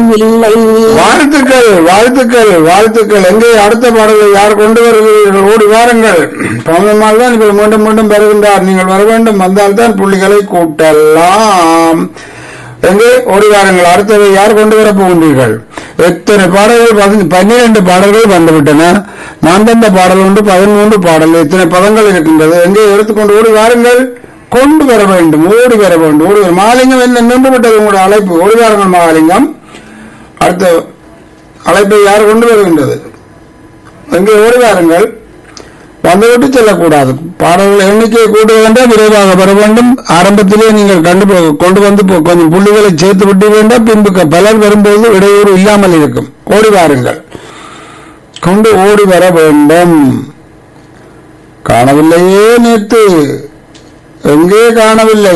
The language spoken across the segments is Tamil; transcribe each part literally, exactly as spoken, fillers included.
இல்லை. வாழ்த்துக்கள் வாழ்த்துக்கள் வாழ்த்துக்கள். எங்கே அடுத்த பாடலை யார் கொண்டு வருகிறீர்கள்? ஓடி வாருங்கள். பவனம்மாள் தான் இப்ப மீண்டும் மீண்டும் வருகின்றார். நீங்கள் வர வேண்டும். வந்தால்தான் புள்ளிகளை கூட்டலாம். எங்கே ஓடி வாருங்கள். அடுத்ததை யார் கொண்டு வரப் போகின்றீர்கள்? எத்தனை பாடல்கள்? பன்னிரண்டு பாடல்கள் வந்துவிட்டன. நான் தந்த பாடல் ஒன்று பதிமூன்று பாடல். எத்தனை பதங்கள் இருக்கின்றது? எங்கே எடுத்துக்கொண்டு ஓடி வாருங்கள். கொண்டு வர வேண்டும். ஓடி வர வேண்டும். ஓடி வர மாலிங்கம் என்ன நின்று விட்டது உங்களுடைய அழைப்பு? ஓடி வாருங்கள் மாலிங்கம். அடுத்த அழைப்பை யார் கொண்டு வருகின்றது? எங்கே ஓடி வாருங்கள். வந்துவிட்டு செல்லக்கூடாது. பாடல்கள் எண்ணிக்கையை கூட்ட வேண்டாம். விரைவாக வர வேண்டும். ஆரம்பத்திலே நீங்கள் கண்டு கொண்டு வந்து கொஞ்சம் புள்ளிகளை சேர்த்து விட்டு வேண்டாம். பின்பு பலர் வரும்போது இடையூறு இல்லாமல் இருக்கும். ஓடி வாருங்கள். கொண்டு ஓடி வர வேண்டும். காணவில்லையே நேற்று. எங்கே காணவில்லை?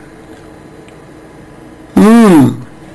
ம்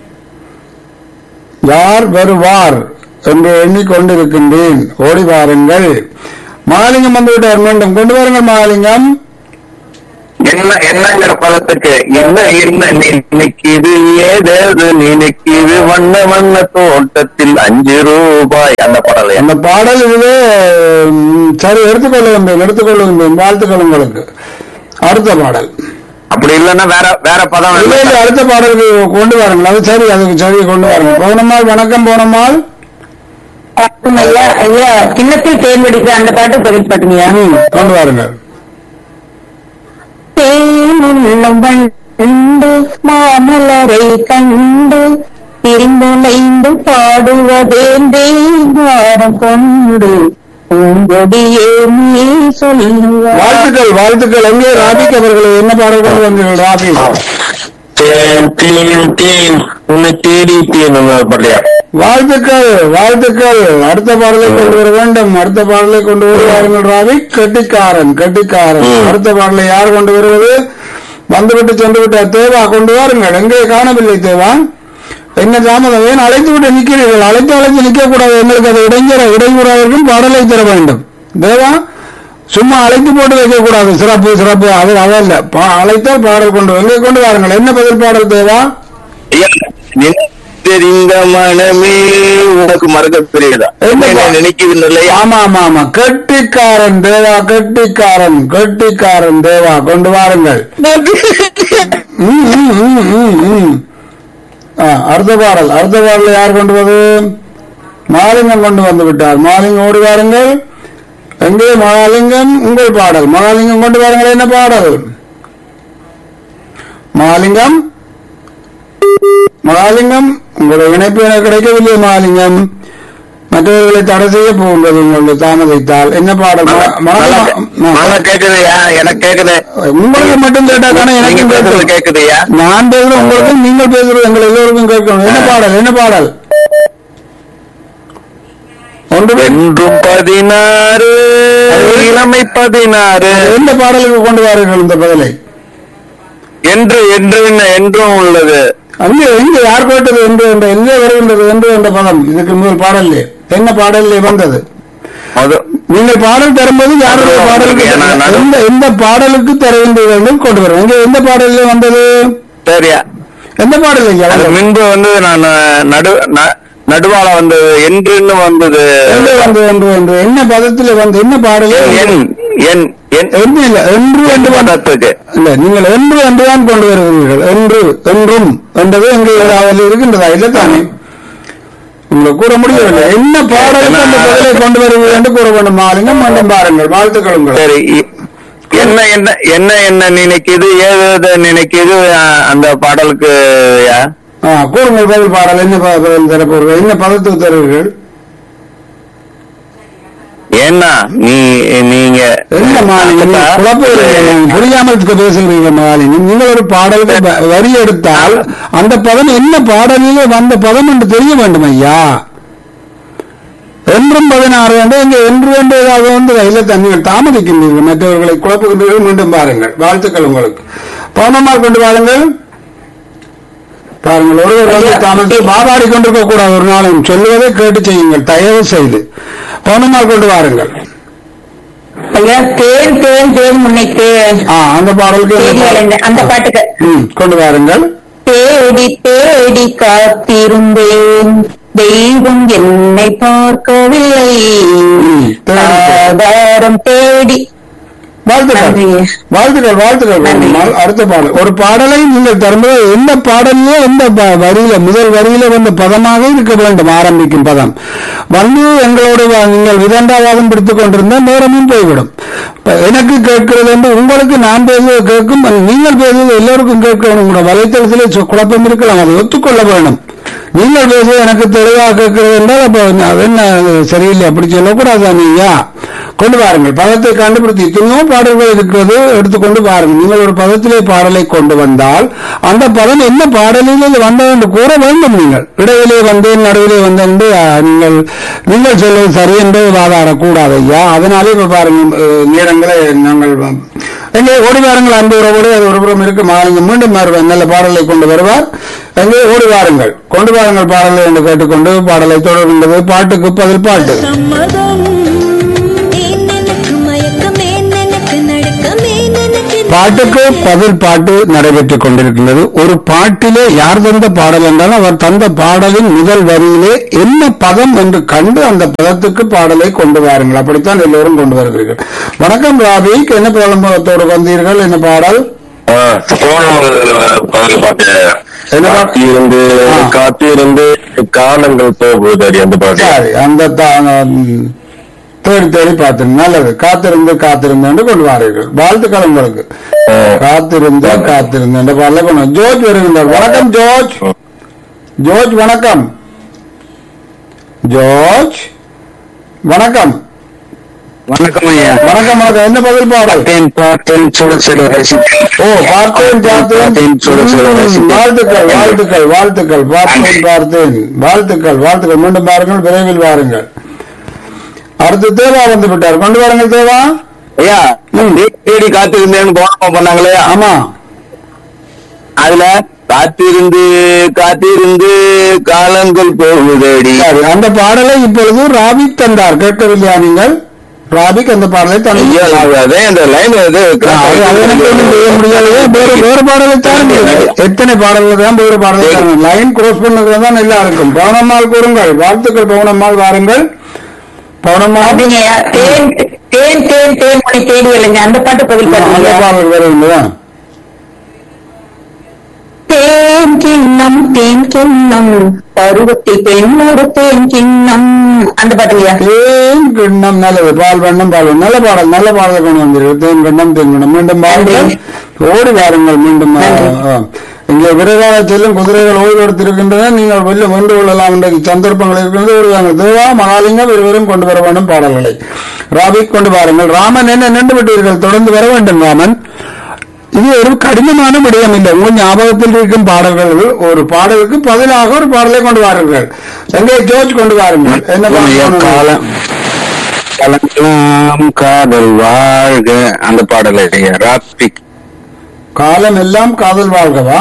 யார் வருவார் என்று எண்ணிக்கொண்டிருக்கின்றேன். ஓடி வாருங்கள். மகாலிங்கம் வந்து விட்டார். மீண்டும் கொண்டு வாருங்கள் மகாலிங்கம். என்ன என்னங்கிற பதத்துக்கு என்ன என்ன நினைக்குது ஏதாவது நினைக்குது வண்ண வண்ண தோட்டத்தில் அஞ்சு ரூபாய் அந்த பாடல். அந்த பாடல் இதுவே சரி எடுத்துக்கொள்ளுகின்றேன் எடுத்துக்கொள்ளுகின்றேன். வாழ்த்துக்கள் உங்களுக்கு. அடுத்த பாடல் அப்படி இல்லைன்னா வேற வேற பதம் இல்லை. அடுத்த பாடலுக்கு கொண்டு வாருங்கள். அது சரி. அதுக்கு சரி கொண்டு வாருங்கள். பௌனம்மாள் வணக்கம். பௌனம்மாள் ஐயா ஐயா கிண்ணத்தில் தேன் வெடிக்கிற அந்த பாட்டு பதில் பாட்டுங்கய்யா. கொண்டு வாருங்கள். தேனுள்ளம் கண்டு மாமலரை கண்டு திரிந்துளைந்து பாடுவதேந்தேரம் கொண்டு உங்களுடைய நீ சொல்லுவார். வாழ்த்துக்கள் வாழ்த்துக்கள். எங்கே ராபிக் அவர்களை என்ன பாடல் கொண்டு வந்தீர்கள்? ராபிக் உன்னை தேடி பாடியா? வாழ்த்துக்கள் வாழ்த்துக்கள். அடுத்த பாடலை கொண்டு வர வேண்டும். அடுத்த பாடலை கொண்டு வருவார்கள். ராபிக் கெட்டிக்காரன் கெட்டிக்காரன். அடுத்த பாடலை யார் கொண்டு வருவது? வந்துவிட்டு சென்று விட்டார். தேவா கொண்டு வாருங்கள். எங்கே காணவில்லை தேவா? என்ன தாமதம்? ஏன் அழைத்து விட்டு நிற்கிறீர்கள்? அழைத்து அழைத்து நிற்க கூடாது. எங்களுக்கு அது இடைஞ்சர இடையூறாவிற்கும் பாடலை தர வேண்டும். தேவா சும்மா அழைத்து போட்டு வைக்க கூடாது. சிறப்பு சிறப்பு. அது அதல்ல. அழைத்தால் பாடல் கொண்டு எங்கே கொண்டு வாருங்கள். என்ன பதில் பாடல் தேவா? தெரிந்த மனமே உனக்கு மறக்க தெரியுதா? நினைக்குது. ஆமா ஆமா ஆமா. கெட்டிக்காரன் தேவா கெட்டிக்காரன் கெட்டிக்காரன் தேவா கொண்டு வாருங்கள். அடுத்த பாடல் அடுத்த பாடல யார் கொண்டு வது? மாலிங்கம் கொண்டு வந்து விட்டார். மாலிங்கம் ஓடி வாருங்கள். எங்கே மகாலிங்கம்? உங்கள் பாடல். மகாலிங்கம் கொண்டு வாருங்கள். என்ன பாடல்? மகாலிங்கம் மகாலிங்கம் உங்களுடைய இணைப்பு எனக்கு கிடைக்கவில்லை. மகாலிங்கம் மற்றவர்களை தடை செய்ய போகின்றது உங்களுடைய தாமதித்தால். என்ன பாடல்? கேக்குதுயா? எனக்கு கேக்குது. உங்களுக்கு மட்டும் கேட்டா தானே எனக்கு கேக்குதுயா? நான் பேசுறேன் உங்களுக்கும், நீங்கள் பேசுறது எங்கள் எல்லோருக்கும் கேட்கணும். என்ன பாடல்? என்ன பாடல்? ஒன்றும் பதினாறு இளமை பதினாறு. எந்த பாடலுக்கு கொண்டு வாருங்கள் இந்த பதிலை? என்று என்று என்றும் உள்ளது. அங்கே எங்க யார் கேட்டது? என்று என்ற எங்கே வருகின்றது? என்று என்ற பதம் இதுக்கு முதல் பாடல்லே என்ன பாடல்லே வந்தது? நீங்கள் பாடல் தரும்போது யாருடைய பாடலுக்கு எந்த பாடலுக்கு தர வேண்டியது கொண்டு வரும். எங்க எந்த பாடல்லே வந்தது? சரியா? எந்த பாடல்? முன்பு வந்து நான் நடு நடுவாள வந்தது. என்று வந்தது. என்று வந்து என்று என்று என்ன பதத்துல வந்து என்ன பாடலே? என்று இல்ல என்று என்று பதத்துக்கு இல்ல. நீங்கள் என்று என்றுதான் கொண்டு வருகிறீர்கள். என்று என்றும் என்றது எங்க ஏதாவது இருக்கின்றதா? இல்லை தானே? உங்களை கூற முடியவில்லை. என்ன பாடலுக்கு அந்த பதிலை கொண்டு வருவீர்கள் என்று கூற வேண்டும். மாலிங்கம் மீண்டும் பாருங்கள். வாழ்த்துக்கள் உங்களுக்கு. சரி. என்ன என்ன என்ன என்ன நினைக்குது ஏதாவது நினைக்குது அந்த பாடலுக்கு கூறுங்கள். பதில் பாடல் என்ன பதில் தரப்போர்கள்? என்ன பதத்துக்கு தருவீர்கள்? ஏன்னா நீ நீங்க என்ன மாலினி புரியாமல் பேசுகிறீங்க மாலினி. நீங்கள் ஒரு பாடலுக்கு வரி எடுத்தால் அந்த பதம் என்ன பாடலிலே வந்த பதம் என்று தெரிய வேண்டும் ஐயா. என்றும் பதினாறு வேண்டும். இங்க என்று என்று ஏதாவது வந்து ரயில தண்ணீர் தாமதிக்கின்றீர்கள். மற்றவர்களை குழப்புகின்றீர்கள். மீண்டும் பாருங்கள். வாழ்த்துக்கள் உங்களுக்கு. பௌர்ணமாக கொண்டு வாருங்கள். பாருங்கள். ஒருவர் வந்து தாமதத்தை பாபாடி கொண்டிருக்க கூடாது. ஒரு நாளும் சொல்லுவதை கேட்டு செய்யுங்கள் தயவு செய்து. பௌர்ணமாக கொண்டு வாருங்கள். தேன் தேன் தேன் முன்னைக்கு அந்த பாடலுக்கு அந்த பாட்டுக்கு கொண்டு வாருங்கள். தேடி தேடி காத்திருந்தேன், தெய்வம் என்னை பார்க்கவில்லை. ஆதாரம் தேடி. வாழ்த்துக்கள் வாழ்த்துக்கள் வாழ்த்துக்கள். அடுத்த பாடல், ஒரு பாடலை நீங்கள் தரும்போது எந்த பாடலிலே எந்த வரியில முதல் வரியில வந்த பதமாக இருக்க வேண்டும். ஆரம்பிக்கும் பதம் வந்து எங்களோட நீங்கள் விதண்டாவாதம் பிடித்துக் கொண்டிருந்தால் நேரமும் போய்விடும். எனக்கு கேட்கிறது என்று உங்களுக்கு நான் பேசுவது கேட்கும், நீங்கள் பேசுவது எல்லோருக்கும் கேட்கணும். உங்களோட வலைத்தளத்திலே குழப்பம் இருக்கலாம், அதை ஒத்துக்கொள்ள வேண்டும். நீங்கள் பேசுவது எனக்கு தெளிவாக கேட்கிறது என்றால் அப்ப அது என்ன சரியில்லை, அப்படி சொல்லக்கூடாது. நீயா கொண்டு வாருங்கள், பதத்தை கண்டுபிடித்து எத்தனையோ பாடல்கள் இருக்கிறது, எடுத்துக்கொண்டு பாருங்கள். நீங்கள் ஒரு பதத்திலே பாடலை கொண்டு வந்தால் அந்த பதம் என்ன பாடலில் வந்தது என்று கூற வேண்டும். நீங்கள் இடையிலே வந்தேன் நடுவிலே வந்தேன் என்று நீங்கள் நீங்கள் சொல்வது சரி என்று வாதாடக்கூடாது ஐயா. அதனாலே இப்ப பாருங்கள், நேரங்களை நாங்கள் எங்கே ஓடி வாருங்கள். அன்பு உறவோடு அது ஒரு புறம் இருக்கு. மாலிங்க மீண்டும் வருவார், நல்ல பாடலை கொண்டு வருவார். எங்கே ஓடி வாருங்கள், கொண்டு வாருங்கள் பாடலை என்று கேட்டுக்கொண்டு பாடலை தொடர்கின்றது. பாட்டுக்கு பதில் பாட்டு. பாட்டுக்கு பதில் பாட்டு நடைபெற்றுக் கொண்டிருக்கின்றது. ஒரு பாட்டிலே யார் தந்த பாடல் என்றாலும் அவர் தந்த பாடலின் முதல் வரியிலே என்ன பதம் என்று கண்டு அந்த பதத்துக்கு பாடலை கொண்டு வாருங்கள். அப்படித்தான் எல்லோரும் கொண்டு வருகிறீர்கள். வணக்கம் ராபிக், என்ன புலம்பத்தோடு வந்தீர்கள்? என்ன பாடல்? என்ன காத்திருந்து காத்திருந்து காலங்கள் போகுது அந்த பாட்டு. அந்த தேடி தேடி பார்த்து நல்லது. காத்திருந்து காத்திருந்து கொண்டு வாரீர்கள். வாழ்த்துக்கள் உங்களுக்கு. காத்திருந்து காத்திருந்து பாடல கொண்டு ஜோர்ஜ் வருகின்றார். வணக்கம் ஜோர்ஜ். ஜோர்ஜ் வணக்கம். ஜோர்ஜ் வணக்கம். வணக்கம் ஐயா. வணக்கம். என்ன பதில் பாடல்? பார்த்தேன் சுட சுட ரசித்தேன். ஓ பார்த்தேன் பார்த்தேன் சுட சுட ரசித்தேன். வாழ்த்துக்கள் வாழ்த்துக்கள் வாழ்த்துக்கள். பார்த்தேன் பார்த்தேன் வாழ்த்துக்கள் வாழ்த்துக்கள். மீண்டும் பாருங்கள், விரைவில் வாருங்கள். அடுத்து தேவா வந்து விட்டார், கொண்டு வாருங்கள் தேவா. ஐயா தேடி காத்திருந்தேன்னு போனமா பண்ணாங்களே. ஆமா, அதுல காத்திருந்து காத்திருந்து காலங்கள் போகுதடி. அந்த பாடலை இப்பொழுது ராபிக் தந்தார், கேட்கவில்லையா நீங்கள்? ராபிக் அந்த பாடலை தந்தார். அந்த லைன் முடியாது, வேறு பாடலை தான். எத்தனை பாடல்கள் தான் வேறு பாடலை தான். லைன் கிராஸ் பண்ணதுல தான் நல்லா இருக்கும். பவுனம்மாள் கூறுங்கள். வாழ்த்துக்கள் பவுனம்மாள், வாருங்கள். தேன் தேன் தேன் தேன் மொழி தேடி இல்லைங்க, அந்த பாட்டு பதில் பாடல் வருங்களா? தேன் கிண்ணம் தேன் கிண்ணம் பருவத்தில் பெண்ணோடு தேன் கிண்ணம், அந்த பாட்டுலையா? தேன் கிண்ணம் நல்லது. பால் வண்ணம் பால் நல்ல பாடல், நல்ல பாடல் கொண்டு வந்தீர்கள். தேன் கிண்ணம் தேன் கிண்ணம். மீண்டும் பாருங்கள், ஓடி வாருங்கள். மீண்டும் இங்கே விரைவாக செல்லும் குதிரைகள் ஓய்வெடுத்திருக்கின்றன. நீங்கள் வெளில வென்று கொள்ளலாம் என்ற சந்தர்ப்பங்கள் இருக்கின்றது. ஒரு தேவா மகாலிங்கம் இருவரும் கொண்டு வர வேண்டும் பாடல்களை. ராபிக் கொண்டு வாருங்கள். ராமன் என்ன நின்று விட்டீர்கள்? தொடர்ந்து வர வேண்டும் ராமன். இது ஒரு கடினமான விடயம் இல்லை. உங்கள் ஞாபகத்தில் இருக்கும் பாடல்கள் ஒரு பாடலுக்கு பதிலாக ஒரு பாடலை கொண்டு வாருங்கள். எங்கே ஜோர்ஜ் கொண்டு வாருங்கள். என்ன காலம் காதல் வாழ்க அந்த பாடலை. ராபிக் காலம் எல்லாம் காதல் வாழ்கவா?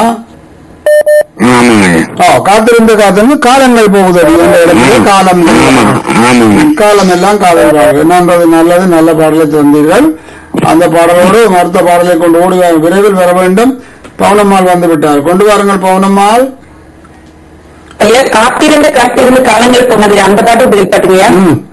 காத்திருந்து காத்திருந்து காலங்கள் போகுது. காலம் காலம் எல்லாம் காதல் வாழ்க. என்னன்றது நல்லது. நல்ல பாடலை தந்தீர்கள். அந்த பாடலோடு மருத்துவ பாடலை கொண்டு ஓடி விரைவில் வர வேண்டும். பவுனம்மாள் வந்து விட்டார், கொண்டு வாருங்கள் பவுனம்மாள். காத்திருந்து காத்திருந்து காலங்கள் போனது, அந்த பாட்டு வெளிப்பாட்டுங்கயா?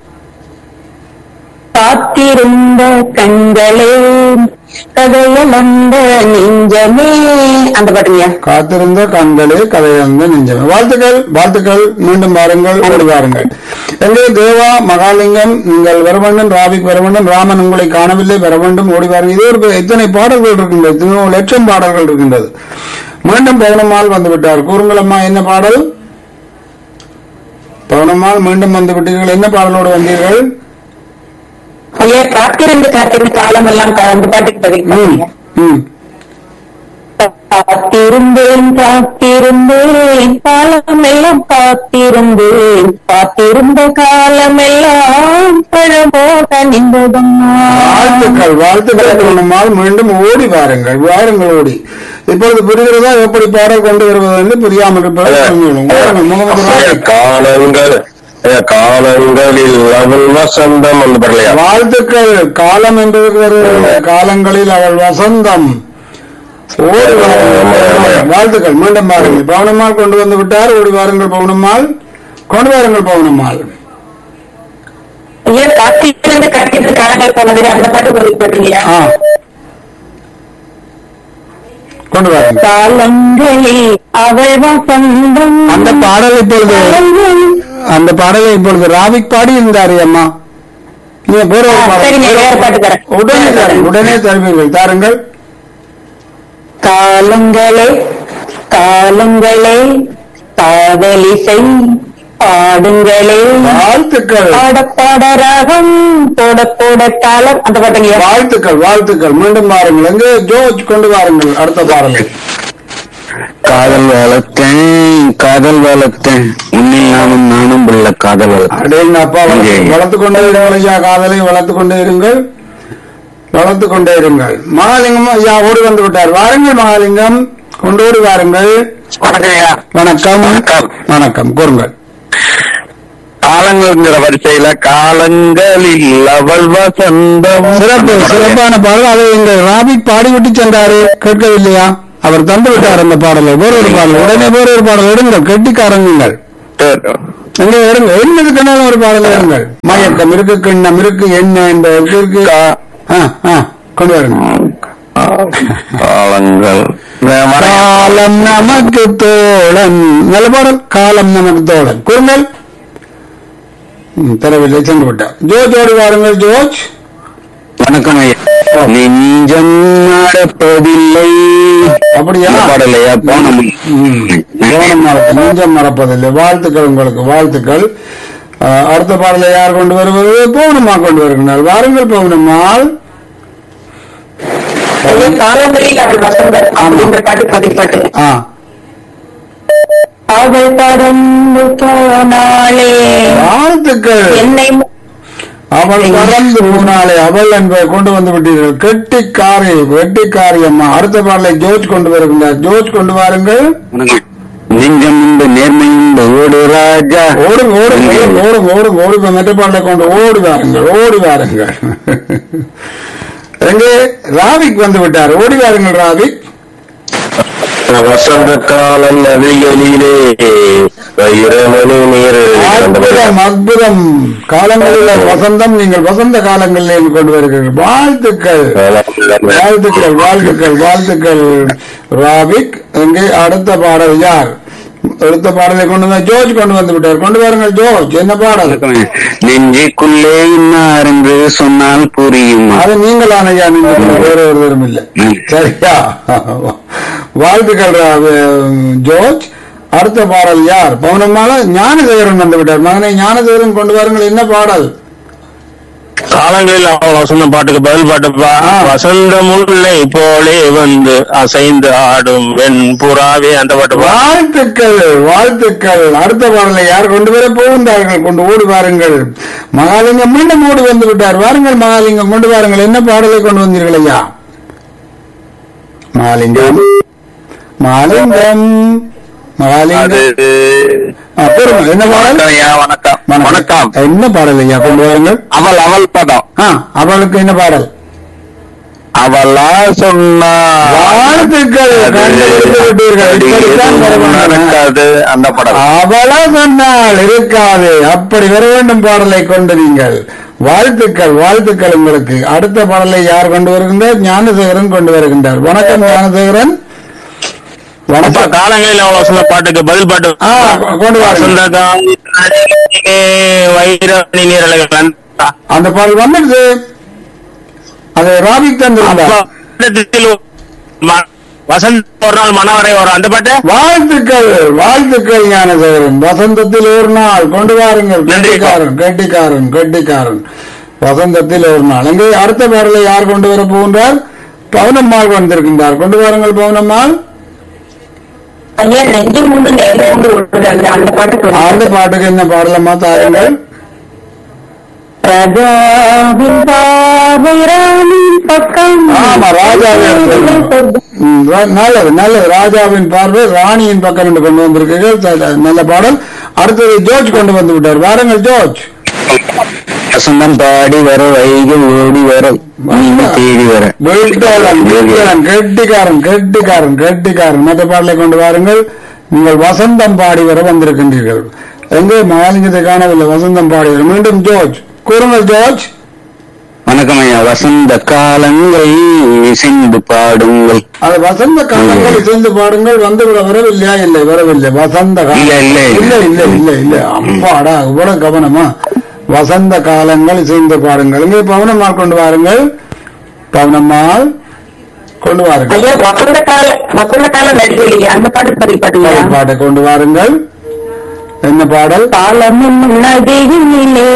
காத்திருந்த கண்களே கதையளந்த நெஞ்சமே, அந்த பாட்டுங்கயா? காத்திருந்த கண்களே கதையளந்த நெஞ்சமே. வாழ்த்துக்கள் வாழ்த்துக்கள். மீண்டும் வாருங்கள், ஓடி வாருங்கள். எங்கே தேவா மகாலிங்கம் நீங்கள் வர வேண்டும். ராபிக் வர வேண்டும். ராமன் உங்களை காணவில்லை, வர வேண்டும், ஓடி வாருங்கள். இது ஒரு எத்தனை பாடல்கள் இருக்கின்றது? எத்தனையோ லட்சம் பாடல்கள் இருக்கின்றது. மீண்டும் பவுனம்மாள் வந்து விட்டார். கூறுங்கள் அம்மா, என்ன பாடல்? பவுனம்மாள் மீண்டும் வந்து விட்டீர்கள். என்ன பாடலோடு வந்தீர்கள்? ஐயா காத்திருந்து காத்திருந்து காலம் எல்லாம் அந்த பாட்டுக்கு பதில். காத்திருந்தேன் காத்திருந்தேன் காலம் எல்லாம் காத்திருந்தேன், காத்திருந்த காலம் எல்லாம் பழமோக நின்றதம்மா. வாழ்த்துக்கள் வாழ்த்துக்கள் பவுனம்மாள். மீண்டும் ஓடி வாருங்கள், வாருங்கள் ஓடி. இப்பொழுது புரிகிறதா எப்படி பாடல் கொண்டு வருவது என்று? புரியாமல் இருப்பது முகமது காலங்கள் காலங்களில் அவள் வசந்தம் என்று பரலையா? வாழ்த்துக்கள். காலம் என்பது காலங்களில் அவள் வசந்தம். ஓடி வாருங்கள். வாழ்த்துக்கள். மீண்டும் பாருங்கள். பவுனம்மாள் கொண்டு வந்து விட்டார். ஓடி வாருங்கள் பவுனம்மாள். கொண்டு வாருங்கள் பவுனம்மாள். ஐயா கார்த்திகை கார்த்திகை காலங்கள் போனது அந்த பாட்டு பதில் பண்றீங்களா? ஆ, கொண்டு வாருங்கள். காலங்களே அவள் வசந்தம். அந்த பாடல் இப்பொழுது அந்த பாடலை இப்பொழுது ராவிக் பாடி இருந்தாரு அம்மா. நீங்க வேற ஒரு பாடல். சரிங்க, வேற பாட்டு தரேன். உடனே தருங்கள். உடனே தருவீர்கள். தாருங்கள். காலங்களே காலங்களே காதலிசை பாடுங்களே வாழ்த்துக்கள். பாட பாட ராகம் போட போட காலம் அந்த பாட்டுங்க. வாழ்த்துக்கள். வாழ்த்துக்கள். மீண்டும் பாருங்கள். எங்கே ஜோர்ஜ் கொண்டு வாருங்கள் அடுத்த பாடலை. காதல் வளர்த்தேன் காதல் வளர்த்தேன் உன்னில் நானும் நானும் உள்ள காதல் வளர்த்தேன். அடேங்க அப்பா, வளர்த்து கொண்டே இருங்கள் ஐயா. காதலை வளர்த்து கொண்டே இருங்கள். வளர்த்து கொண்டே இருங்கள். மகாலிங்கம் ஐயா ஓடி வந்து விட்டார். வாருங்கள் மகாலிங்கம், கொண்டோடி வாருங்கள். வணக்கம். வணக்கம். கூறுங்கள். காலங்கள்ங்கிற வரிசையில காலங்களில் அவள் வசந்தம். சிறப்பு. சிறப்பான பாடல். அதை எங்கள் ராபிக் பாடிவிட்டு சென்றாரு. கேட்கவில்லையா? அவர் தந்து விட்டார் அந்த பாடலை. வேறொரு பாடல். உடனே வேறொரு பாடல் எடுங்கள். கெட்டிக்காரங்கள் எங்க எடுங்க. என்னது கண்ணாலும் ஒரு பாடல் எடுங்கள். மயக்கம் இருக்கு, கிண்ணம் இருக்கு, என்ன என்ற இருக்கு. கொண்டு வாருங்க. காலங்கள் காலம் நமக்கு தோழன். நல்ல பாடல். காலம் நமக்கு தோழன். கூறுங்கள். தரவில்லை, சென்று விட்டார். ஜோர்ஜ் ஓடி வாருங்கள். ஜோர்ஜ் வணக்கம் ஐயா. நெஞ்சம் நடப்பதில்லை. அப்படியா? பாடலையா போனம் நெஞ்சம் மறப்பதில்லை. வாழ்த்துக்கள் உங்களுக்கு. வாழ்த்துக்கள். அடுத்த பாடலை யார் கொண்டு வருவது? பவுனம்மா கொண்டு வருகிறார். வாருங்கள் பவுனம்மாள். காலங்களில் அவள் வசந்தம் அப்படின்ற பாட்டு பதில் பாட்டு. ஆ, அவள் பறந்து போனாளே. வாழ்த்துக்கள். என்னை அவள் பறந்து போனாலே அவள் என்பதை கொண்டு வந்து விட்டீர்கள். கெட்டிக்காரி. வெட்டிக்காரி அம்மா. அடுத்த பாடலை ஜோர்ஜ் கொண்டு வருகின்றார். ஜோர்ஜ் கொண்டு வாருங்கள். நெஞ்சம் உண்டு நேர்மை உண்டு ஓடு ராஜா. ஓடுங்க ஓடுங்க ஓடுங்க ஓடுங்க ஓடுங்க. மெட்ட பாடலை கொண்டு ஓடி வாருங்கள். ஓடி வாருங்கள். எங்கே ராவிக் வந்து விட்டார். ஓடி வாருங்கள் ராவிக். வசந்த காலம் நதிகளிலே இரவலு நீர். அற்புதம். அற்புதம். காலங்களில் வசந்தம். நீங்கள் வசந்த காலங்களில் கொண்டு வருகிறீர்கள். வாழ்த்துக்கள். வாழ்த்துக்கள். வாழ்த்துக்கள். வாழ்த்துக்கள் ராவிக். எங்கே அடுத்த பாடல் யார்? அடுத்த பாடலை கொண்டு வந்து ஜோர்ஜ் கொண்டு வந்து விட்டார். கொண்டு வாருங்கள் ஜோர்ஜ். என்ன பாடல்? நெஞ்சுக்குள்ளே இன்னார் என்று சொன்னால் புரியும். அது நீங்களான ஐயா. நீங்கள் வேற ஒருவரும் இல்லை. சரியா? வாழ்த்துக்கள் ஜோர்ஜ். அடுத்த பாடல் யார்? பவுனம்மாள ஞானதேவரன் வந்து விட்டார். மகனை ஞானதேவரன் கொண்டு வாருங்கள். என்ன பாடல்? காலங்களில் அவள் வசந்த பாட்டுக்கு பதில் பாட்டுப்பா. வசந்த முல்லை போலே வந்து அசைந்து ஆடும் வெண் புறாவே அந்த பாட்டு. வாழ்த்துக்கள். வாழ்த்துக்கள். அடுத்த பாடலை யார் கொண்டு வர போகின்றார்கள்? கொண்டு ஓடி வாருங்கள். மகாலிங்கம் மீண்டும் ஓடி வந்து விட்டார். வாருங்கள் மகாலிங்கம், கொண்டு வாருங்கள். என்ன பாடலை கொண்டு வந்தீர்கள் ஐயா? மகாலிங்கம். மகாலிங்கம். மகாலிங்கம். என்ன பாடல்? வணக்கம். வணக்கம். என்ன பாடல் ஐயா கொண்டு வாருங்கள்? அவள் அவள் பதம். அவளுக்கு என்ன பாடல்? அவளா சொன்னா. வாழ்த்துக்கள். நடக்காது அந்த படம். அவளா சொன்னால் இருக்காது. அப்படி வர வேண்டும் பாடலை கொண்டு நீங்கள். வாழ்த்துக்கள். வாழ்த்துக்கள் உங்களுக்கு. அடுத்த பாடலை யார் கொண்டு வருகின்றார்? ஞானசேகரன் கொண்டு வருகின்றார். வணக்கம் ஞானசேகரன். வணக்கம். காலங்களில் அவள் வசந்த பாட்டுக்கு பதில் பாட்டு கொண்டு வர. வைரவணி நீரழகன் அந்த பாடல் வந்துடுது. அதை ராபிக் தந்திருந்தார். வசந்த் ஒரு நாள் மனவரை வரும் அந்த பாட்டு. வாழ்த்துக்கள். வாழ்த்துக்கள் ஞானசேகரன். வசந்தத்தில் ஒரு நாள் கொண்டு வாருங்கள். கெட்டிக்காரன். கெட்டிக்காரன். கெட்டிக்காரன். வசந்தத்தில் ஒரு நாள். எங்கே அடுத்த பாடலை யார் கொண்டு வர போகின்றார்? பவுனம்மாள் வந்திருக்கின்றார். கொண்டு வாருங்கள் பவுனம்மாள். ஐயா நெஞ்சு மூன்று நேரம் அந்த பாட்டு. அந்த பாட்டுக்கு என்ன பாடலமா தாருங்கள்? ராஜாவின் பார்வைராணியின் பக்கம். ஆமா, ராஜாவின். நல்லது நல்லது. ராஜாவின் பார்வை ராணியின் பக்கம் என்று கொண்டு வந்திருக்கீர்கள். நல்ல பாடல். அடுத்தது ஜோர்ஜ் கொண்டு வந்து விட்டார். வாருங்கள் ஜோர்ஜ். வசந்தம் பாடி வர வைகை ஓடி வர நீங்க தேடி வர வீட்டாளன், வீட்டாளன், கெட்டிக்காரன் கெட்டிக்காரன் கெட்டிக்காரன் மற்ற பாடலை கொண்டு வாருங்கள். நீங்கள் வசந்தம் பாடி வர வந்திருக்கின்றீர்கள். எங்கே மகாலிங்கத்தை காணவில்லை. வசந்தம் பாடி வர மீண்டும் ஜோர்ஜ் கூறுங்கள். ஜோர்ஜ் வணக்கம் ஐயா. வசந்த காலங்களை இசைந்து பாடுங்கள். அது வசந்த காலங்கள் இசைந்து பாடுங்கள். வந்து விட வரவில்லையா? இல்லை, வரவில்லை. வசந்த காலம் இல்ல, இல்ல. இல்லை இல்லை இல்லை இல்லை அப்பாடா இவ்வளவு கவனமா. வசந்த காலங்கள் இசைந்து பாடுங்கள். இங்கே பவனம்மாள் கொண்டு வாருங்கள். பவனம்மாள் கொண்டு வாருங்கள். ஐயா வசந்த கால வசந்த காலம் நடிகை அந்த பாட்டு பதில் பாட்டுங்களா? பாட்டை கொண்டு வாருங்கள். என்ன பாடல்? காலமும் நதியிலே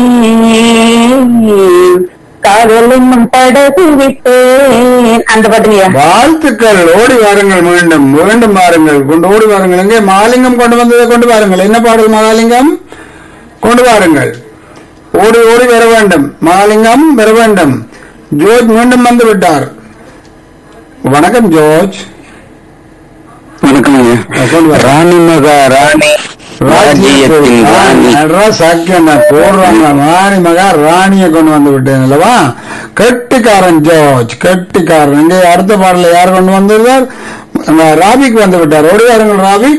காதலும் படகு விட்டேன் அந்த பாட்டுங்க. வாழ்த்துக்கள். ஓடி வாருங்கள். மீண்டும் மீண்டும் வாருங்கள். கொண்டு ஓடி வாருங்கள். எங்கே மகாலிங்கம் கொண்டு வந்ததை கொண்டு வாருங்கள். என்ன பாடல் மகாலிங்கம்? கொண்டு வாருங்கள். ஓடி ஓடி வர வேண்டும். மகாலிங்கம் வர வேண்டும். ஜோர்ஜ் மீண்டும் வந்து விட்டார். வணக்கம் ஜோர்ஜ். வணக்கம் ஐயா. கொண்டு வர ராணி மகா ராணி ராஜ்யத்தின் ராணி. போடுறாங்க ராணி மகா ராணியை கொண்டு வந்து விட்டேன் அல்லவா? கெட்டிக்காரன் ஜோர்ஜ் கெட்டிக்காரன். இங்கே அடுத்த பாடல யார் கொண்டு வந்திருந்தார்? ராபிக் வந்து விட்டார். ஓடி வாருங்கள் ராபிக்.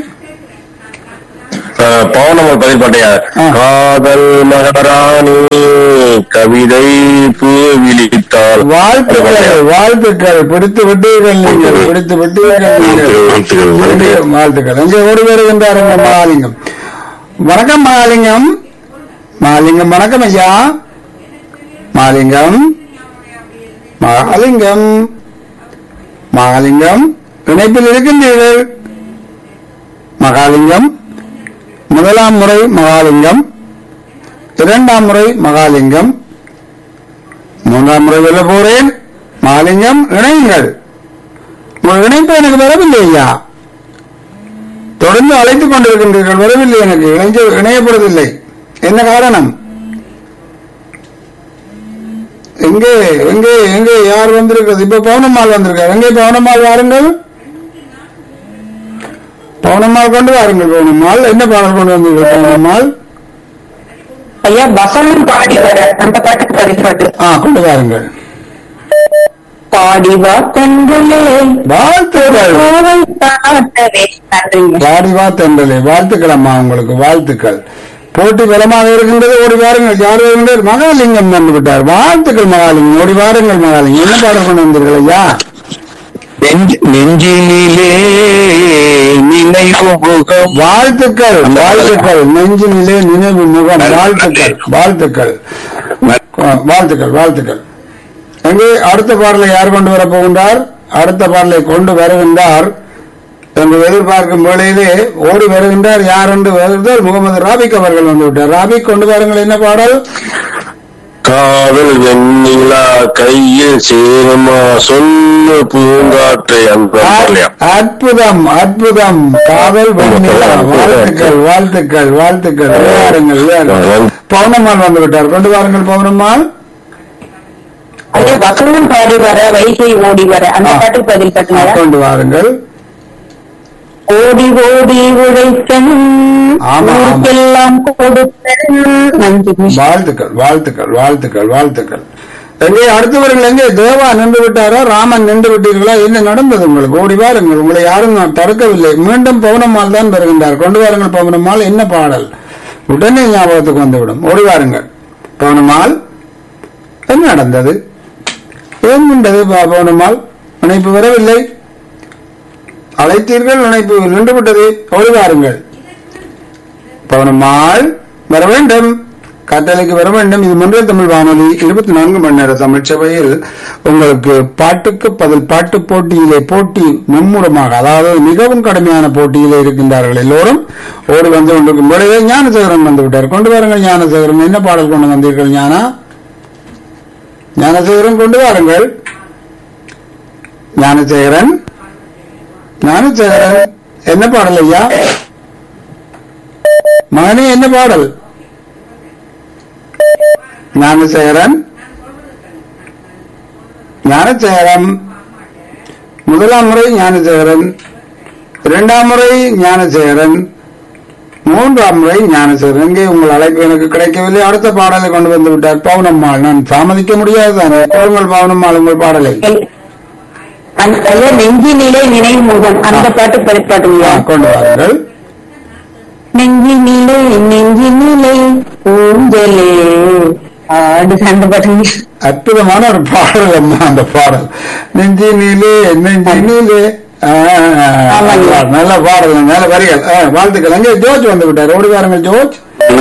பௌர்ணமல் பதில்பட்டையா. காதல் மகராணி கவிதை பூ விழித்தாள். வாழ்த்துக்கள் வாழ்த்துக்கள். பிடித்து விட்டீர்கள் நீங்கள். பிடித்து விட்டீர்கள் நீங்கள். வாழ்த்துக்கள். இங்கே ஓடி வருகின்றாருங்க மகாலிங்கம். வணக்கம் மகாலிங்கம். மகாலிங்கம் வணக்கம் ஐயா. மகாலிங்கம் மகாலிங்கம் மகாலிங்கம் இணைப்பில் இருக்கின்றீர்கள். மகாலிங்கம் முதலாம் முறை மகாலிங்கம், இரண்டாம் முறை மகாலிங்கம், மூன்றாம் முறை வெல்ல போறேன். மகாலிங்கம் இணையுங்கள். உங்கள் இணைப்பு எனக்கு வரவில்லை ஐயா. தொடர்ந்து அழைத்துக் கொண்டிருக்கின்றீர்கள். வரவில்லை. எனக்கு இணைஞ்ச இணையப்படுவதில்லை. என்ன காரணம்? எங்கே எங்கே எங்கே யார் வந்திருக்கிறது? இப்ப பவுனம்மாள் வந்திருக்காரு. எங்கே பவுனம்மாள்? வாருங்கள். பவுனம்மாள் கொண்டு வாருங்கள். பவுனம்மாள் என்ன பாடல் கொண்டு வந்தீர்கள்? பவுனம்மாள் ஐயா வசனம் பாடி வர அந்த பாட்டுக்கு பதில் பாட்டு. ஆ கொண்டு வாருங்கள். பாடிவா தென்றலே வாழ்த்துக்கள். பாடிவா தென்றலே. வாழ்த்துக்கள் அம்மா, உங்களுக்கு வாழ்த்துக்கள். போட்டி பலமாக இருக்கின்றது. ஓடி வாருங்கள். யார் வருகின்றார்? மகாலிங்கம் வந்து விட்டார். வாழ்த்துக்கள் மகாலிங்கம். ஓடி வாருங்கள் மகாலிங்கம். என்ன பாடல் கொண்டு வந்தீர்கள் ஐயா? நெஞ்சினிலே நினைவு முகம். வாழ்த்துக்கள் வாழ்த்துக்கள். நெஞ்சினிலே நினைவு முகம். வாழ்த்துக்கள் வாழ்த்துக்கள் வாழ்த்துக்கள் வாழ்த்துக்கள். எங்கே அடுத்த பாடலை யார் கொண்டு வரப் போகின்றார்? அடுத்த பாடலை கொண்டு வருகின்றார் என்று எதிர்பார்க்கும் வேளையிலே ஓடி வருகின்றார். யார் என்று வருகிறார்? முகமது ராபிக் அவர்கள் வந்து விட்டார். ராபிக் கொண்டு வாருங்கள். என்ன பாடல்? காதல் வெண்ணிலா கையில் சேருமா சொல்லு பூங்காற்றை. அற்புதம் அற்புதம். காதல் வெண்ணிலா. வாழ்த்துக்கள் வாழ்த்துக்கள் வாழ்த்துக்கள். விளையாடுங்கள். பௌர்ணம்மாள் வந்து விட்டார். கொண்டு வாருங்கள் பௌர்ணம்மாள். ஐயா வசனம் பாடி வர வைகை ஓடி வர அந்த பாட்டுக்கு பதில் பாட்டுங்க. கொண்டு வாருங்கள். ஓடி ஓடி உழைத்தன் ஊருக்கெல்லாம் கொடுத்தன். வாழ்த்துக்கள் வாழ்த்துக்கள் வாழ்த்துக்கள் வாழ்த்துக்கள். எங்கே அடுத்தவர்கள் எங்கே? தேவா நின்று விட்டாரா? ராமன் நின்று விட்டீர்களா? என்ன நடந்தது உங்களுக்கு? ஓடி வாருங்கள். உங்களை யாரும் நான் தடுக்கவில்லை. மீண்டும் பௌர்ணம்மாள் தான் வருகின்றார். கொண்டு வாருங்கள் பௌர்ணம்மாள். என்ன பாடல்? உடனே ஞாபகத்துக்கு வந்துவிடும். ஓடி வாருங்கள் பௌர்ணம்மாள். என்ன நடந்தது? ஏன் நின்றது பௌர்ணம்மாள்? இணைப்பு வரவில்லை. அழைத்தீர்கள், இணைப்பு நின்று விட்டது. ஓடி வாருங்கள் பௌர்ணம்மாள். வர வேண்டும். கட்டளைக்கு வர வேண்டும். இது மொன்றியல் தமிழ் வானொலி இருபத்தி நான்கு மணி நேர தமிழ் சபையில் உங்களுக்கு பாட்டுக்கு பதில் பாட்டு போட்டியிலே போட்டி மும்முரமாக, அதாவது மிகவும் கடுமையான போட்டியிலே இருக்கின்றார்கள் எல்லோரும். ஓடி வந்து கொண்டிருக்கும் பொழுதே ஞானசேகரன் வந்து விட்டார். கொண்டு வாருங்கள் ஞானசேகரன். என்ன பாடல் கொண்டு வந்தீர்கள் ஞானா? ஞானசேகரன் கொண்டு வாருங்கள். ஞானசேகரன் ஞானசேகரன் என்ன பாடல் ஐயா? மகனே என்ன பாடல்? ஞானசேகரன் ஞானசேகரன் முதலாம் முறை ஞானசேகரன், இரண்டாம் முறை ஞானசேகரன், மூன்றாம் முறை ஞானசேகரன் எங்கே உங்கள் அழைப்பு எனக்கு கிடைக்கவில்லை. அடுத்த பாடலை கொண்டு வந்து விட்டார் பவுனம்மாள். நான் தாமதிக்க முடியாதுதான். உங்கள் பவுனம்மாள் உங்கள் பாடலை அந்த நெஞ்சினிலே நினைவு முகம் அந்த பாட்டு படிப்பாட்டுங்களா? கொண்டு வாருங்கள். நெஞ்சினிலே நெஞ்சினிலே ஊஞ்சலே ஆடு அந்த பாட்டுங்க. அற்புதமான ஒரு பாடல் அம்மா அந்த பாடல். நெஞ்சினிலே நெஞ்சினிலே நல்ல பாடல், நல்ல வரிகள், வாழ்த்துக்கள். அங்கே ஜோர்ஜ் வந்து விட்டார். ஓடி வாருங்கள் ஜோர்ஜ்.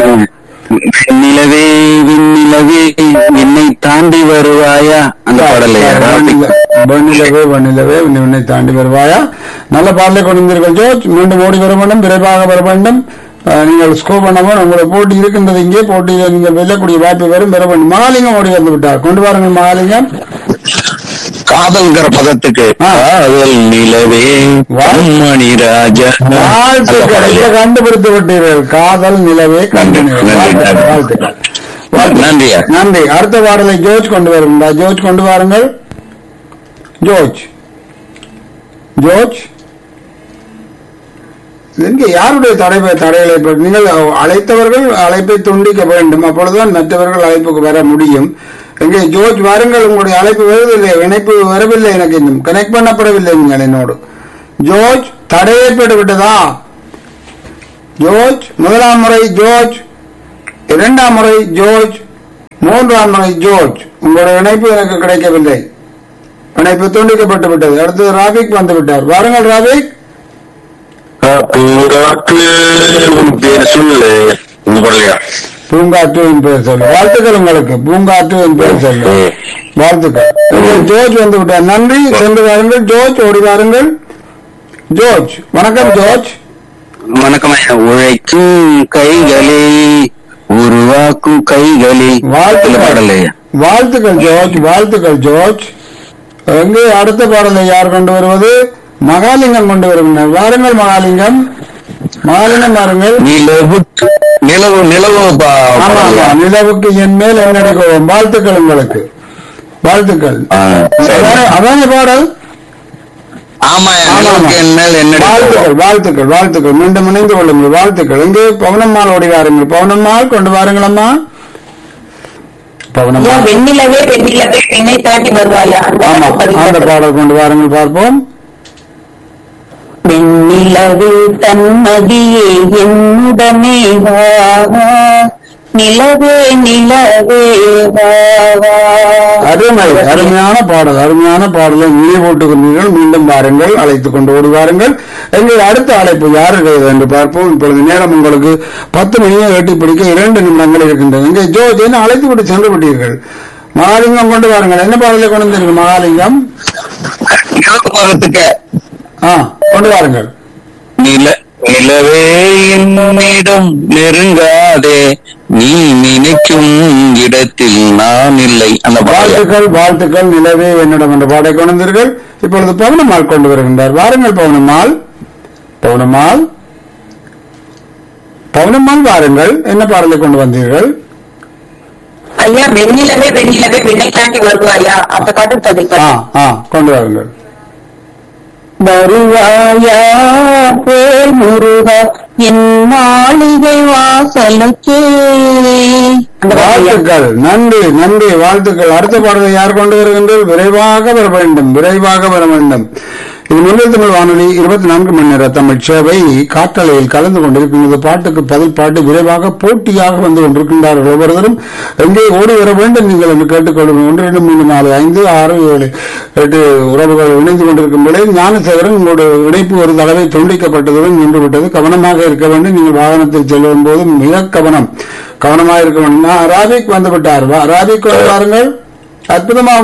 நிலவே விண்ணிலவே என்னை தாண்டி வருவாயா அந்த பாடலை. வெண்ணிலவே வெண்ணிலவே என்னை தாண்டி வருவாயா நல்ல பாடலை கொண்டிருந்தீர்கள் ஜோர்ஜ். மீண்டும் ஓடி வர வேண்டும், விரைவாக வர வேண்டும். நீங்கள் ஸ்கோர் பண்ணவும் உங்களை போட்டி இருக்கின்றது. இங்கே போட்டியில் நீங்கள் வெல்லக்கூடிய வாய்ப்பு வரும், பெற வேண்டும். மகாலிங்கம் ஓடி வந்து விட்டார். கொண்டு வாருங்கள் மகாலிங்கம். காதல்கிற பதத்துக்கு நிலவே மணி ராஜா கண்டுபிடித்து விட்டீர்கள். காதல் நிலவே கண்டு. வாழ்த்துக்கள் நன்றி நன்றி. அடுத்த பாடலை ஜோர்ஜ் கொண்டு வருகின்றார். ஜோர்ஜ் கொண்டு வாருங்கள். ஜோர்ஜ் ஜோர்ஜ் இங்கே யாருடைய தடை தடைகளை நீங்கள் அழைத்தவர்கள் அழைப்பை துண்டிக்க வேண்டும். அப்பொழுதுதான் மற்றவர்கள் அழைப்புக்கு வர முடியும். எங்கே ஜோர்ஜ் வாருங்கள். உங்களுடைய அழைப்பு வருவதில்லை, இணைப்பு வரவில்லை, எனக்கு இன்னும் கனெக்ட் பண்ணப்படவில்லை நீங்கள் என்னோடு. ஜோர்ஜ் தடை ஏற்பட்டு விட்டதா? ஜோர்ஜ் முதலாம் முறை ஜோர்ஜ், இரண்டாம் முறை ஜோர்ஜ், மூன்றாம் முறை ஜோர்ஜ். உங்களுடைய இணைப்பு எனக்கு கிடைக்கவில்லை, இணைப்பு துண்டிக்கப்பட்டு விட்டது. அடுத்தது ராபிக் வந்து விட்டார். வாருங்கள் ராபிக். பூங்காற்றுவின் பேர் சொல்லு. வாழ்த்துக்கள் உங்களுக்கு. பூங்காற்றுவின் பேர் சொல்லு. வாழ்த்துக்கள். ஜோர்ஜ் வந்து விட்டார். நன்றி. சென்று வாருங்கள் ஜோர்ஜ். ஓடி வாருங்கள் ஜோர்ஜ். வணக்கம் ஜோர்ஜ். வணக்கம். உழைக்கும் கைகளே உருவாக்கும் கைகளே. வாழ்த்துக்கள் வாழ்த்துக்கள் ஜோர்ஜ். வாழ்த்துக்கள் ஜோர்ஜ். எங்கே அடுத்த பாடலை யார் கொண்டு வருவது? மகாலிங்கம் கொண்டு வருகின்றனர். வாருங்கள் மகாலிங்கம். மகாலிங்கம் வாருங்கள். நிலவுக்கு நிலவு நிலவு நிலவுக்கு என் மேல் என்னடிக்குவோம். வாழ்த்துக்கள் உங்களுக்கு. வாழ்த்துக்கள். அதான பாடல். வாழ்த்துக்கள் வாழ்த்துக்கள் வாழ்த்துக்கள். மீண்டும் இணைந்து கொள்ளுங்கள். வாழ்த்துக்கள். எங்கே பவுனம்மாள் ஓடி வாருங்கள். பவுனம்மாள் கொண்டு வாருங்கள் அம்மா. பவுனம்மாள் வெண்ணிலவே வெண்ணிலவே என்னை தாண்டி வருவாயா அந்த பாடல் கொண்டு வாருங்கள் பார்ப்போம். வெண்ணிலவே தன்மதியே என்னுடனே நிலவே நிலவே. அருமை அருமையான பாடல். அருமையான பாடலை நினைவு போட்டுக்கொண்டீர்கள். மீண்டும் வாருங்கள். அழைத்துக் கொண்டு ஓடி வாருங்கள். எங்கள் அடுத்த அழைப்பு யாருடையது என்று பார்ப்போம். இப்பொழுது நேரம் உங்களுக்கு பத்து மணியை எட்டி பிடிக்க இரண்டு நிமிடங்கள் இருக்கின்றன. இங்கே ஜோர்ஜ் என்ன அழைத்து விட்டு சென்று விட்டீர்கள். மகாலிங்கம் கொண்டு வாருங்கள். என்ன பாடலை கொண்டு வந்தீர்கள் மகாலிங்கம்? கொண்டு வாருங்கள். நில நிலவே என்னிடம் நெருங்காதே நீ நினைக்கும் இடத்தில் நான் இல்லை. அந்த வாழ்த்துக்கள் வாழ்த்துக்கள். நிலவே என்னிடம் என்ற பாடலை கொண்டு வந்தீர்கள். இப்பொழுது பவுனம்மாள் கொண்டு வருகின்றார். வாருங்கள் பவுனம்மாள். பவுனம்மாள் பவுனம்மாள் வாருங்கள். என்ன பாடலை கொண்டு வந்தீர்கள்? ஐயா வெண்ணிலவே வெண்ணிலவே விண்ணை தாண்டி வருவாயா அந்த பாட்டு பதிவு கொண்டு வாருங்கள். வருவாயா போல் முருகா என் மாளிகை வாசலுக்கே. வாழ்த்துக்கள். நன்றி நன்றி. வாழ்த்துக்கள். அடுத்த பாடலை யார் கொண்டு வருகின்றனர்? விரைவாக வர வேண்டும், விரைவாக வர வேண்டும். இது முன்னில் தமிழ் வானொலி இருபத்தி நான்கு மணி நேர தமிழ் சேவை காற்றலையில் கலந்து கொண்டிருக்கின்றது. பாட்டுக்கு பதில் பாட்டு விரைவாக போட்டியாக வந்து கொண்டிருக்கின்றார்கள். ஒவ்வொருவரும் எங்கே ஓடி வர வேண்டும் நீங்கள் என்று கேட்டுக்கொள்ளுங்கள். ஒன்று இரண்டு மூன்று நாலு ஐந்து ஆறு ஏழு எட்டு உறவுகள் இணைந்து கொண்டிருக்கும் வேளையில் ஞானசேகரன் உங்களுடைய இணைப்பு ஒரு தடவை துண்டிக்கப்பட்டதுடன் நின்றுவிட்டது. கவனமாக இருக்க வேண்டும். நீங்கள் வாகனத்தில் செல்லும் போது மிக கவனம் கவனமாக இருக்க வேண்டும். ராபிக் வந்து விட்டார். ராபிக் பாருங்கள். அற்புதமா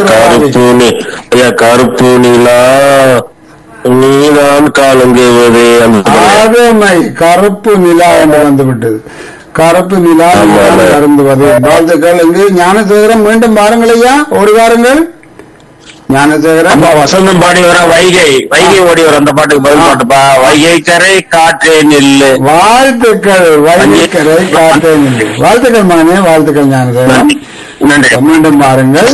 கருப்பு நிலா நீதான் காலங்குவதே. கருப்பு நிலா என்று வந்துவிட்டது. கருப்பு நிலா அருந்துவது. வாழ்த்துக்கள். இங்கு ஞானசேகரம் மீண்டும் வாருங்கள் ஐயா. ஓடி வாருங்கள் ஞானசேகரம். வசந்தம் பாடி வர வைகை வைகை ஓடி வர அந்த பாட்டுக்கு பதில் பாட்டுப்பா. வைகை கரை காற்றே நில்லு. வாழ்த்துக்கள். வைகை கரை காற்றே நில்லு. வாழ்த்துக்கள் மகனே. வாழ்த்துக்கள் ஞானசேகரம். மீண்டும் பாருங்கள்.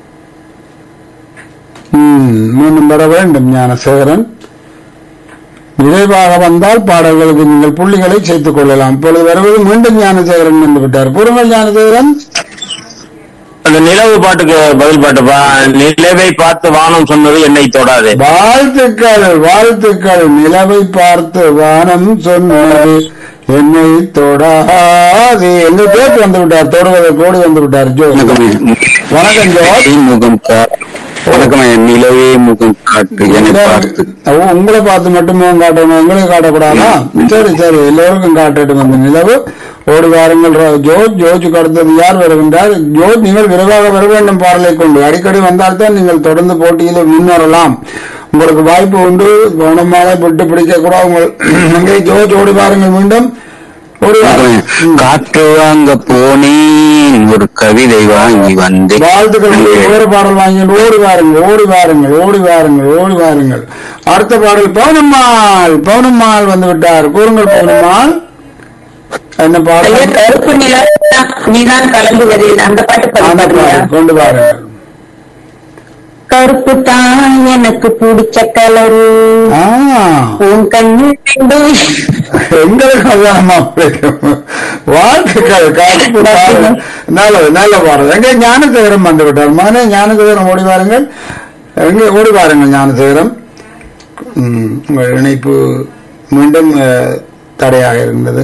மீண்டும் வர வேண்டும் ஞானசேகரன். விரைவாக வந்தால் பாடல்களுக்கு நீங்கள் புள்ளிகளை சேர்த்துக் கொள்ளலாம். இப்பொழுது வருவது மீண்டும் ஞானசேகரன் வந்து விட்டார். கூறுங்கள் ஞானசேகரன். அந்த நிலவு பாட்டுக்கு பதில் பாட்டுப்பா. நிலவை பார்த்து வானம் சொன்னது என்னை தொடாது. வாழ்த்துக்கள் வாழ்த்துக்கள். நிலவை பார்த்து வானம் சொன்னது என்னை தொடாது. எங்க பேர் வந்து விட்டார், தொடுவதற்கு ஓடி வந்து விட்டார். ஜோ வணக்கம் ஜோ. முகம் வணக்கம். நிலவே முகம் காட்டு என்னை பார்த்து. உங்களை பார்த்து மட்டும் முகம் காட்டணும், எங்களை காட்டக்கூடாதா? சரி சரி, எல்லோருக்கும் காட்டட்டும் அந்த நிலவு. ஓடி வாருங்கள் ஜோஜ். ஜோஜுக்கு அடுத்தது யார் வருகின்றார்? ஜோஜ், நீங்கள் விரைவாக வர வேண்டும் பாடலை கொண்டு. அடிக்கடி வந்தால்தான் நீங்கள் தொடர்ந்து போட்டியில் முன்னேறலாம். உங்களுக்கு வாய்ப்பு உண்டு. கவனமாக விட்டு பிடிக்க கூட உங்கள் அங்கே ஜோஜ் ஓடி வாருங்கள். மீண்டும் காற்று வாங்க போனேன் ஒரு கவிதை வாங்கி வந்தேன். வாழ்த்துக்கள். வேறு பாடல் வாங்கி ஓடி வாருங்கள் ஓடி வாருங்கள் ஓடி வாருங்கள் ஓடி வாருங்கள். அடுத்த பாடல் பவுனம்மாள். பவுனம்மாள் வந்து விட்டார். கூறுங்கள் பவுனம்மாள், என்ன பாடல்? கருப்பு நிலா நீதான் கலந்துவது அந்த பாட்டு கொண்டு வாருங்கள். கருப்பு தான் எனக்கு பிடிச்ச கலரு, உன் கண்ணு எங்களுக்கு அதானமா பிடிக்கும். வாழ்த்துக்கள். கருப்பு நல்லது, நல்ல பாடல். எங்க ஞானசேகரம் வந்து விட்டார். மகனே ஞானசேகரம் ஓடி வாருங்கள். எங்க ஓடி வாருங்கள் ஞானசேகரம். உங்கள் இணைப்பு மீண்டும் தடையாக இருந்தது.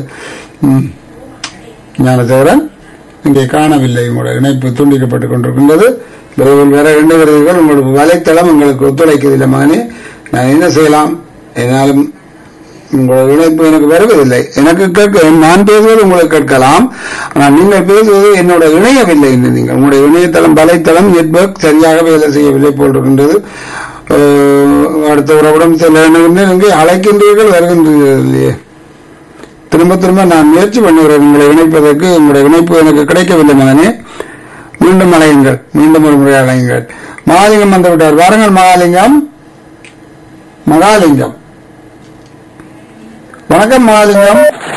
ஞானசேகரன் இங்கே காணவில்லை. உங்களுடைய இணைப்பு துண்டிக்கப்பட்டுக் கொண்டிருக்கின்றது. விரைவில் வேற ரெண்டு விருதுகள் உங்களுக்கு வலைத்தளம் உங்களுக்கு ஒத்துழைக்கவில்லை மகனே. நான் என்ன செய்யலாம்? என்னாலும் உங்களோட இணைப்பு எனக்கு வருவதில்லை. எனக்கு கேட்க நான் பேசுவது உங்களுக்கு கேட்கலாம், ஆனால் நீங்கள் பேசுவது என்னோட இணையவில்லை. நீங்கள் உங்களுடைய இணையதளம் வலைத்தளம் நெட்வொர்க் சரியாக வேலை செய்யவில்லை போல் இருக்கின்றது. அடுத்த உறவுடன் சில இங்கே அழைக்கின்றீர்கள், வருகின்றீர்கள் இல்லையே. திரும்ப திரும்ப நான் முயற்சி பண்ணுகிறேன் உங்களை இணைப்பதற்கு. உங்களுடைய இணைப்பு எனக்கு கிடைக்கவில்லை மகனே. மீண்டும் அலையுங்கள், மீண்டும் ஒரு முறை அலையுங்கள். மகாலிங்கம் வந்து விட்டார். வாருங்கள் மகாலிங்கம். மகாலிங்கம் வணக்கம் மகாலிங்கம்.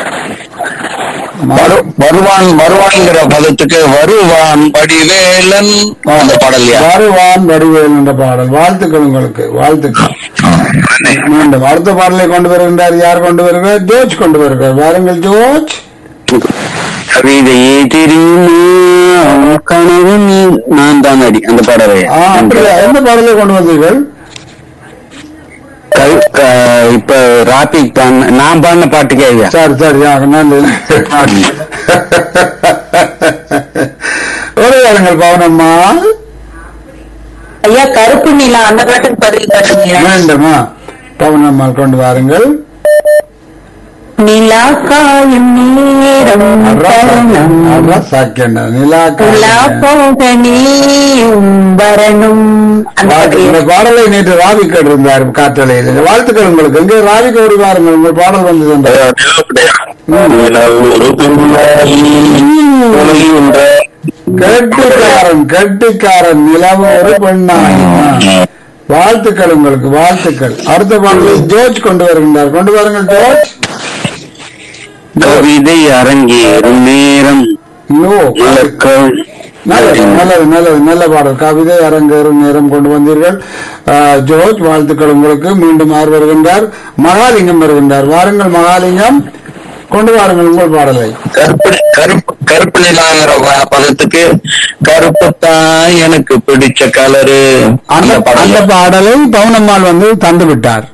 வருவான் வருவான்ங்கிற பதத்துக்கு வருவான் வடிவேலன் அந்த பாடல். வருவான் வடிவேலன் என்ற பாடல். வாழ்த்துக்கள் உங்களுக்கு, வாழ்த்துக்கள். மீண்டும் அடுத்த பாடலை கொண்டு வருகின்றார். யார் கொண்டு வருகிறார்? ஜோர்ஜ் கொண்டு வருகிறார். வாருங்கள் ஜோர்ஜ். கவிதையே தெரியுமா கனவு நான் தான் அடி அந்த பாடலை. எந்த பாடலை கொண்டு வந்தீர்கள்? இப்ப ராபிக் நான் பாடின பாட்டுக்கே. ஐயா சரி சரி, ஒரு வாருங்கள் பவுனம்மா. ஐயா கருப்பு நிலா அந்த பாட்டுக்கு பதில் பாட்டுங்க வேண்டுமா? பவுனம்மாள் கொண்டு வாருங்கள். நிலா காயும் நேரம் நிலா போக நீயும் வரணும். இந்த பாடலை நேற்று ராவி கேட்டிருந்தார் காற்றலையில். வாழ்த்துக்கள் உங்களுக்கு. எங்கே ராவிக்கு ஒரு வாருங்கள், உங்கள் பாடல் வந்து கெட்டிக்காரன் கெட்டிக்காரன் நிலவு ஒரு பெண்ணாய். வாழ்த்துக்கள் உங்களுக்கு, வாழ்த்துக்கள். அடுத்த பாடலை ஜோர்ஜ் கொண்டு வருகின்றார். கொண்டு வாருங்கள் ஜோர்ஜ். கவிதை அரங்கேறும் நேரம். நல்லது நல்லது நல்ல பாடல். கவிதை அரங்கேறும் நேரம் கொண்டு வந்தீர்கள் ஜோர்ஜ். வாழ்த்துக்கள் உங்களுக்கு. மீண்டும் யார் வருகின்றார்? மகாலிங்கம் வருகின்றார். வாருங்கள் மகாலிங்கம், கொண்டு வாருங்கள் உங்கள் பாடலை. கருப்பு கருப்பு கருப்பு நிலாங்கிற பதத்துக்கு கருப்பு தான் எனக்கு பிடிச்ச கலரு அந்த பாடலை பவுனம்மாள் வந்து தந்து விட்டார்.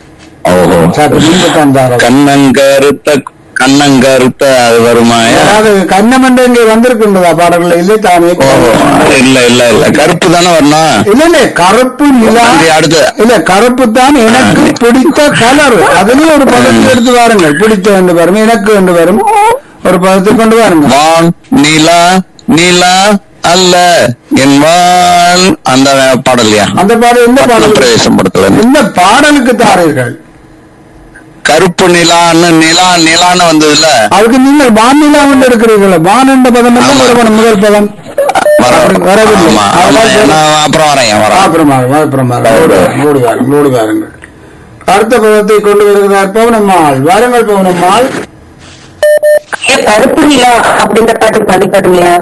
கண்ணங்கருத்த கண்ணங்கருத்த அது வருமா? கண்ணம் என்று இங்கே வந்திருக்கின்றதா பாடல்கள்? இல்லை தானே. இல்ல இல்ல இல்ல கருப்பு தானே வரணும். இல்ல இல்ல கருப்பு நிலா. அடுத்து இல்ல கருப்பு தான் எனக்கு பிடித்த கலர். அதுலயும் ஒரு பதத்தை எடுத்து வாருங்கள். பிடித்த என்று வரும், எனக்கு என்று வரும். ஒரு பதத்தை கொண்டு வாருங்கள். வான் நிலா நிலா அல்ல என் வாழ் அந்த பாடலையா? அந்த பாடல் எந்த பாடல்? பிரவேசம் படத்துல இந்த பாடலுக்கு தாரீர்கள். கருப்பு நிலான்னு நிலா நிலான்னு வந்தது இல்ல, அதுக்கு நீங்கள் வான் நிலா வந்து இருக்கிறீர்கள். வான் என்ற பதம் வரணும், முதல் பதம் வரவில்லை. அப்புறம் வரேன் அப்புறமாக ஓடி வாருங்கள். அடுத்த பதத்தை கொண்டு வருகிறார் பவுனம்மாள். வாருங்கள் பவுனம்மாள். கருப்பு நிலா அப்படின்ற பாட்டு பாடிப்பாடுங்க.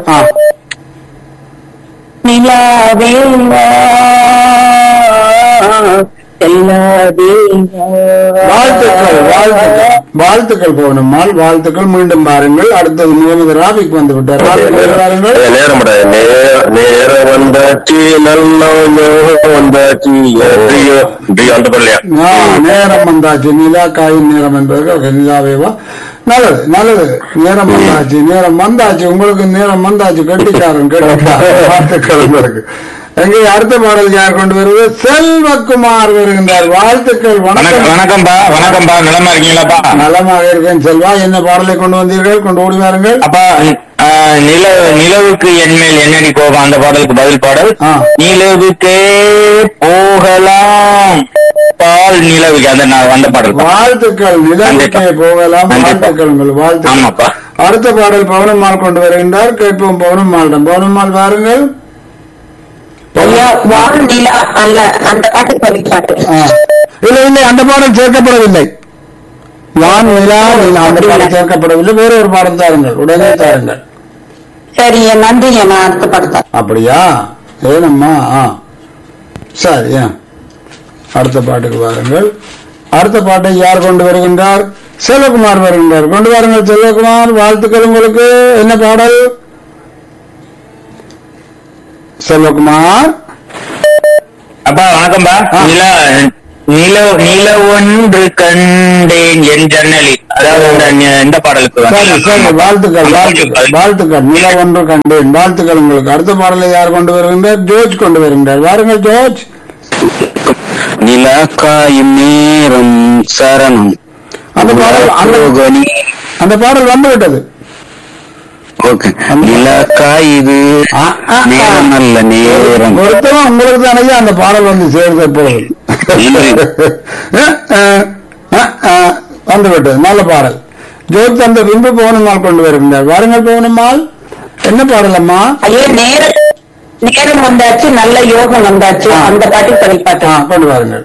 நிலாவே செல்லாதே வாழ்த்துக்கள் வாழ்த்துக்கள் வாழ்த்துக்கள் பவனம்மாள் வாழ்த்துக்கள். மீண்டும் பாருங்கள். அடுத்தது முகமது ராபிக் வந்து விட்டார். பாருங்கள். நேரம் நேரம் வந்தாச்சு நல்ல வந்தாச்சு அந்த பள்ளியா நேரம் வந்தாச்சு நிலா காயின் நேரம் என்பதற்கு நிலாவேவா நல்லது நல்லது. நேரம் வந்தாச்சு நேரம் வந்தாச்சு உங்களுக்கு நேரம் வந்தாச்சு. கட்டிக்காரன் கட்டிக்காரன் வாழ்த்துக்கள் உங்களுக்கு. எங்கே அடுத்த பாடல் யார் கொண்டு வருவது? செல்வகுமார் வருகின்றார். வாழ்த்துக்கள். வணக்கம் வணக்கம்பா வணக்கம்பா நலமா இருக்கீங்களாப்பா? நலமாக இருக்கேன் செல்வா. என்ன பாடலை கொண்டு வந்தீர்கள்? கொண்டு ஓடி வாருங்கள். அப்பா நிலவு நிலவுக்கு என்மேல் என்னடி கோபம் அந்த பாடலுக்கு பதில் பாடல். நிலவுக்கே போகலாம் பால் நிலவுக்கு அந்த அந்த பாடல். வாழ்த்துக்கள். நிலவுக்கே போகலாம். வாழ்த்துக்கள் உங்கள் வாழ்த்து. ஆமாப்பா. அடுத்த பாடல் பவனம்மாள் கொண்டு வருகின்றார். கேட்போம் பவனம்மாளிடம். பவனம்மாள் வாருங்கள். ஐயா வால் நிலா அல்ல அந்த பாட்டு பதிப்பாட்டு. இல்லை இல்லை அந்த பாடல் சேர்க்கப்படவில்லை. வான் நிலா அந்த பாடல் சேர்க்கப்படவில்லை. வேற ஒரு பாடல் தாருங்கள். உடனே தாருங்கள். சரி நன்றி. நான் அடுத்த பாட்டு. அப்படியா? ஏனம்மா? ஆ சரி. அடுத்த பாட்டுக்கு வாருங்கள். அடுத்த பாட்டை யார் கொண்டு வருகின்றார்? செல்வகுமார் வருகின்றார். கொண்டு வாருங்கள் செல்வகுமார். வாழ்த்துக்கள் உங்களுக்கு. என்ன பாடல்? செல்வகுமார். அப்பா வணக்கம்பா. நில நில நில ஒன்று கண்டேன் என் ஜன்னலில் அதாவது இந்த பாடலுக்கு சரி சரி. வாழ்த்துக்கள் வாழ்த்துக்கள் வாழ்த்துக்கள். நில ஒன்று கண்டேன். வாழ்த்துக்கள் உங்களுக்கு. அடுத்த பாடலை யார் கொண்டு வருகின்றார்? ஜோர்ஜ் கொண்டு வருகின்றார். வாருங்கள் ஜோர்ஜ். நிலக்காயும் நேரம் சரணம் அந்த பாடல் அந்த பாடல் வந்து விட்டது. நிலக்காயுது நேரம் நல்ல நேரம் பொருத்தமா உங்களுக்கு தானே அந்த பாடல் வந்து சேர்ந்த பொருள் வந்து விட்டது. நல்ல பாடல். ஜோத் அந்த பின்பு பவனம்மாள் கொண்டு வருகின்றார். வாருங்கள் பவனம்மாள். என்ன பாடல் அம்மா? ஐயோ நேரம் நேரம் வந்தாச்சு நல்ல யோகம் வந்தாச்சு அந்த பாட்டு பதிப்பாட்டு. கொண்டு வாருங்கள்.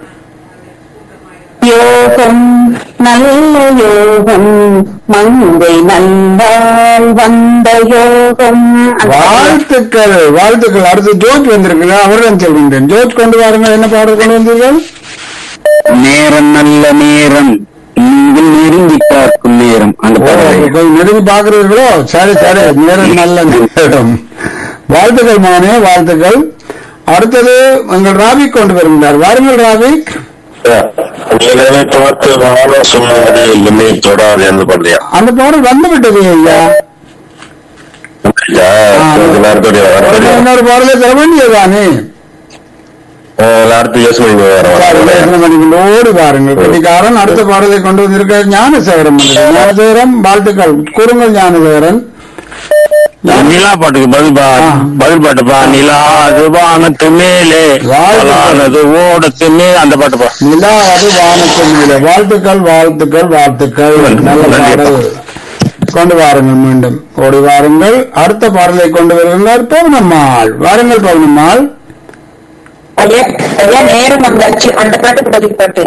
யோகம் நல்ல யோகம் மங்கை நல்லால் வந்த யோகம். வாழ்த்துக்கள் வாழ்த்துக்கள். அடுத்து ஜோத் வந்திருக்குங்க. அவரிடம் சொல்கின்றேன். ஜோத் கொண்டு வாருங்கள். என்ன பாடல் கொண்டு வந்தீர்கள்? நேரம் நல்ல நேரம் நீங்கள் நெருங்கி பார்க்கும் நேரம் அந்த பாடல். நெருங்கி பார்க்கிறீர்களோ? சரி சரி. நேரம் நல்ல நேரம். வாழ்த்துக்கள் மகனே வாழ்த்துக்கள். அடுத்தது எங்கள் ராபிக் கொண்டு வருகின்றார். வாருங்கள் ராபிக். அந்த பாடல் வந்து விட்டது ஐயா. இன்னொரு பாடலை தர வேண்டியதானே? ஓடி பாருங்கள் கட்டிக்காரன். அடுத்த பாடலை கொண்டு வந்திருக்க ஞானசேகரம். ஞானசேகரம் வாழ்த்துக்கள் கூறுங்கள் ஞானசேகரன். நிலா பாட்டுக்கு பதில் பதில் பாட்டுப்பா. நிலா அது வானத்து மேலே வானது ஓடத்து மேலே அந்த பாட்டுப்பா. நிலா அது வானத்து மேலே. வாழ்த்துக்கள் வாழ்த்துக்கள் வாழ்த்துக்கள். நல்ல பாடல். கொண்டு வாருங்கள். மீண்டும் ஓடி வாருங்கள். அடுத்த பாடலை கொண்டு வருகின்றார் பவுனம்மாள். வாருங்கள் பவுனம்மாள். நேரம் வந்தாச்சு அந்த பாட்டுக்கு பதில் பாட்டு.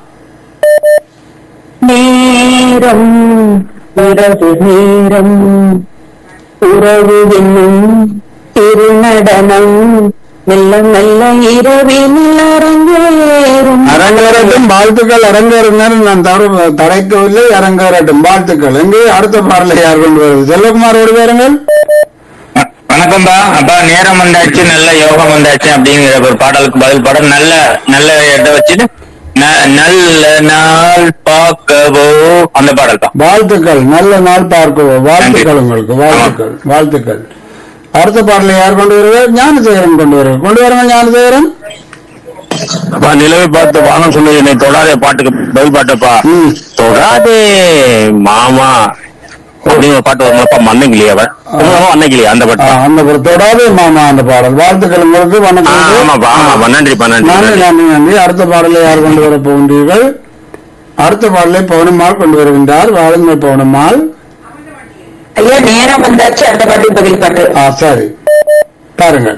நேரம் இரவு நேரம் உறவு என்னும் திருநடனம் மெல்ல மெல்ல இரவில் அரங்கேறும். அரங்கேறட்டும். வாழ்த்துக்கள். அரங்கேறும் நான் தவறு தடைக்கவில்லை. அரங்கேறட்டும். வாழ்த்துக்கள். எங்கே அடுத்த பாடலை யார் கொண்டு வருவது? செல்வகுமார் ஓடி வாருங்கள். வணக்கம்பா. அப்பா நேரம் வந்தாச்சு நல்ல யோகம் வந்தாச்சு அப்படிங்கிற ஒரு பாடலுக்கு பதில் பாடல். நல்ல நல்ல இட வச்சுட்டு நல்ல நாள் பார்க்கவோ அந்த பாடல் தான். வாழ்த்துக்கள். நல்ல நாள் பார்க்கவோ. வாழ்த்துக்கள் உங்களுக்கு. வாழ்த்துக்கள் வாழ்த்துக்கள். அடுத்த பாடலை யார் கொண்டு வருவார்? ஞானசேகரன் கொண்டு வருவார். கொண்டு வருங்க ஞானசேகரன். நிலவை பார்த்து வானம் சொன்னது என்னை தொடாதே பாட்டுக்கு பதில் பாட்டப்பா. தொடாதே மாமா அப்படின்னு ஒரு பாட்டு வருமாப்பா. மன்னங்கிளி அவன் அன்னைக்கிளி அந்த பாட்டு. அந்த தொடாதே மாமா அந்த பாடல். வாழ்த்துக்கள் உங்களுக்கு. வணக்கம். நன்றிப்பா. நன்றி நன்றி நன்றி. அடுத்த பாடலை யார் கொண்டு வர போகின்றீர்கள்? அடுத்த பாடலை பவுனம்மாள் கொண்டு வருகின்றார். வாழுங்கள் பவுனம்மாள். ஐயா நேரம் வந்தாச்சு அந்த பாட்டு பதில் பாட்டு. சரி பாருங்கள்.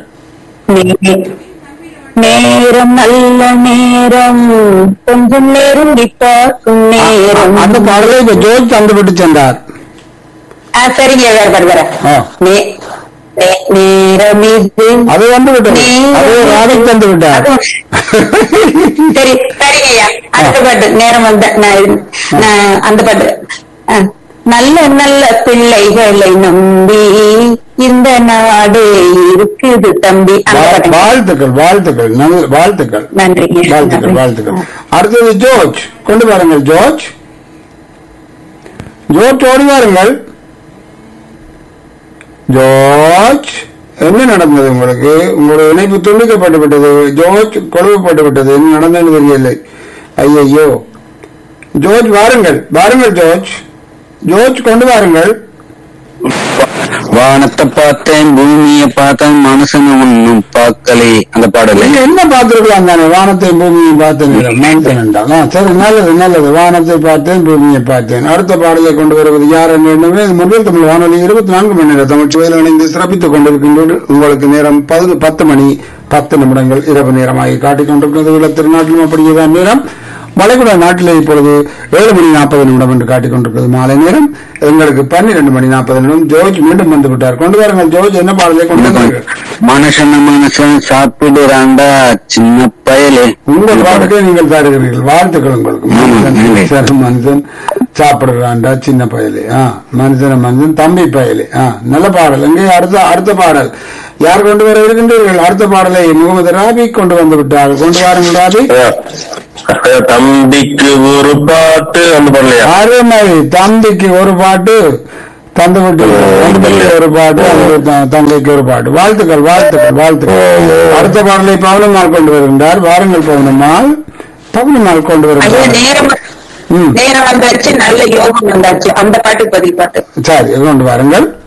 நேரம் நல்ல நேரம் கொஞ்சம் நேரம் பார்க்கும் நேரம். அந்த பாடலை இப்ப ஜோதி தந்துவிட்டு சென்றார். சரிங்க. நேரம் இது. அது வந்து விட்டது, அது ராணி தந்து விட்டார். சரி சரிங்கய்யா, அடுத்த பாட்டு நேரம் வந்த நான் நான் அந்த பாட்டு. ஆ. நல்ல நல்ல பிள்ளைகளை நம்பி இந்த நாடு இருக்குது தம்பி. அந்த பாட்டு. வாழ்த்துக்கள் வாழ்த்துக்கள் நல்ல வாழ்த்துக்கள். நன்றிங்க. வாழ்த்துக்கள் வாழ்த்துக்கள். அடுத்தது ஜோர்ஜ், கொண்டு வாருங்கள் ஜோர்ஜ். ஜோர்ஜ் ஓடி வாருங்கள். ஜோர்ஜ், என்ன நடந்தது உங்களுக்கு? உங்களுடைய இணைப்பு துண்டிக்கப்பட்டு விட்டது. ஜோர்ஜ் கொழுவப்பட்டு விட்டது. என்ன நடந்தது தெரியவில்லை. ஐயோ ஜோர்ஜ் வாருங்கள், வாருங்கள் ஜோர்ஜ். ஜோர்ஜ் கொண்டு வாருங்கள். வானத்தை பார்த்தேன், பூமியை பார்த்தேன், மனுஷன் ஒன்னும் பார்க்கலே. அந்த பாடல் நீங்க என்ன பார்த்திருக்கலாம் தானே? வானத்தை பூமியை பார்த்தேன் மனுஷன் என்றால். ஆ, சரி, நல்லது நல்லது. வானத்தை பார்த்தேன், பூமியை பார்த்தேன். அடுத்த பாடலை கொண்டு வருவது யார் என்று முதல் தமிழ் வானொலி இருபத்தி நான்கு மணி நேரம் தமிழ் சுவையில் இணைந்து சிறப்பித்துக் கொண்டிருக்கின்றது. உங்களுக்கு நேரம் பது பத்து மணி பத்து நிமிடங்கள் இரவு நேரமாகி காட்டிக் கொண்டிருக்கிறது. உள்ள திருநாட்டிலும் அப்படியேதான் நேரம். வளைகுடா நாட்டிலே இப்பொழுது ஏழு மணி நாற்பது நிமிடம் என்று காட்டிக் கொண்டிருக்கிறது மாலை நேரம். எங்களுக்கு பன்னிரண்டு மணி நாற்பது நிமிடம். ஜோர்ஜ் மீண்டும் வந்து விட்டார். கொண்டு வாருங்கள் ஜோர்ஜ், என்ன பாடலை கொண்டு வாருங்கள். மனுஷன் மனுஷன் சாப்பிடுறாண்டா சின்ன பயலே. உங்கள் பாட்டுக்கே நீங்கள் தாடுகிறீர்கள். வாழ்த்துக்கள் உங்களுக்கு. மனுஷன் மனுஷன் சாப்பிடுறாண்டா சின்ன பயலே. ஆ, மனுஷன மனுஷன் தம்பி பயலே. ஆ, நல்ல பாடல். எங்கே அடுத்த அடுத்த பாடல் யார் கொண்டு வர இருக்கின்றீர்கள்? அடுத்த பாடலை முகமது ராபி கொண்டு வந்து விட்டார். கொண்டு வாருங்கள் ராபி. தம்பிக்கு ஒரு பாட்டு அந்த பாடலையா? அருமை. தம்பிக்கு ஒரு பாட்டு தந்து விட்டு தம்பிக்கு ஒரு பாட்டு, தந்தைக்கு ஒரு பாட்டு. வாழ்த்துக்கள் வாழ்த்துக்கள் வாழ்த்துக்கள். அடுத்த பாடலை பவுனம்மாள் கொண்டு வருகின்றார். வாருங்கள் பவுனம்மாள். பவுனம்மாள் கொண்டு வருகின்றார். நேரம் வந்தாச்சு, நல்ல யோகம் வந்தாச்சு. அந்த பாட்டு பதில் பாட்டு. சரி, கொண்டு வாருங்கள்.